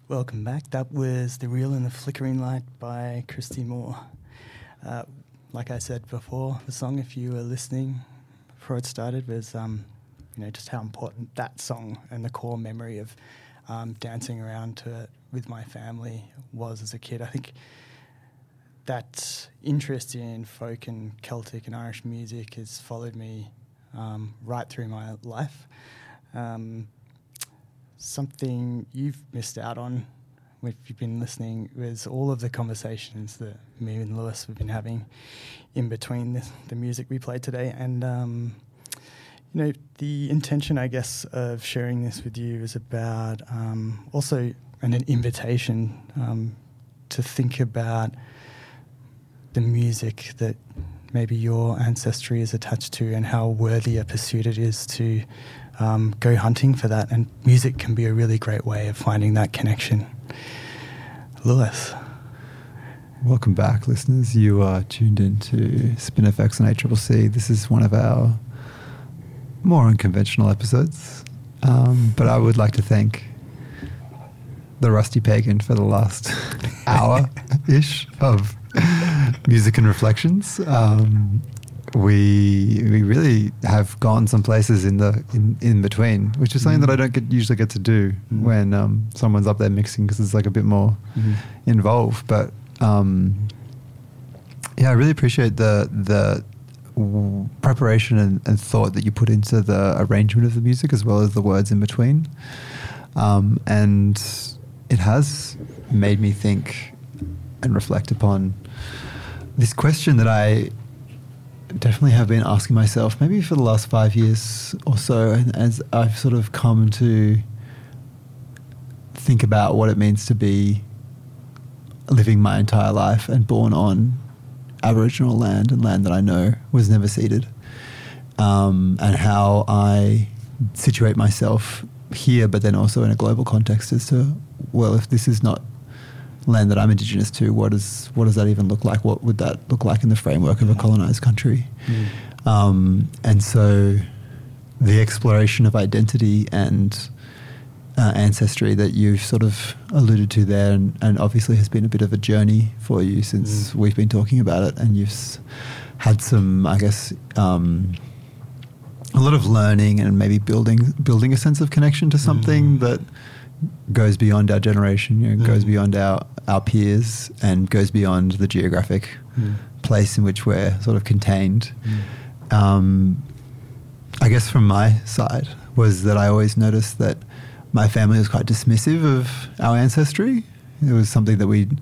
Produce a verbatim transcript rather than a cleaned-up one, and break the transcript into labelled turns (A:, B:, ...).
A: Welcome back. That was The Real and the Flickering Light by Christy Moore. Uh, like I said before, the song, if you were listening before it started, was um, you know, just how important that song and the core memory of um, dancing around to it with my family was as a kid. I think that interest in folk and Celtic and Irish music has followed me um, right through my life. Um, something you've missed out on if you've been listening was all of the conversations that me and Lewis have been having in between the, the music we played today. And, um, you know, the intention, I guess, of sharing this with you is about um, also an, an invitation um, to think about the music that maybe your ancestry is attached to and how worthy a pursuit it is to um, go hunting for that. And music can be a really great way of finding that connection. Lewis.
B: Welcome back, listeners. You are tuned into Spin F X on A C C C. This is one of our more unconventional episodes. Um, but I would like to thank the Rusty Pagan for the last hour-ish of music and reflections. Um, we we really have gone some places in the in, in between, which is something mm. that I don't get usually get to do mm. when um, someone's up there mixing, because it's like a bit more mm. involved. But um, yeah, I really appreciate the the w- preparation and, and thought that you put into the arrangement of the music as well as the words in between, um, and it has made me think and reflect upon this question that I definitely have been asking myself maybe for the last five years or so, and as I've sort of come to think about what it means to be living my entire life and born on Aboriginal land and land that I know was never ceded, um, and how I situate myself here but then also in a global context as to, well, if this is not land that I'm Indigenous to, what is what does that even look like? What would that look like in the framework of a colonised country? Mm. Um, and so the exploration of identity and uh, ancestry that you've sort of alluded to there, and, and obviously has been a bit of a journey for you since mm. we've been talking about it, and you've s- had some, I guess, um, a lot of learning and maybe building building a sense of connection to something mm. that goes beyond our generation, you know, mm. goes beyond our, our peers, and goes beyond the geographic mm. place in which we're sort of contained. Mm. Um, I guess from my side was that I always noticed that my family was quite dismissive of our ancestry. It was something that we